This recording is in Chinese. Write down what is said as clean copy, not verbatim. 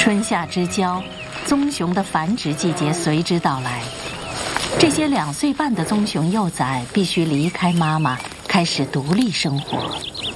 春夏之交，棕熊的繁殖季节随之到来。这些2岁半的棕熊幼崽必须离开妈妈，开始独立生活。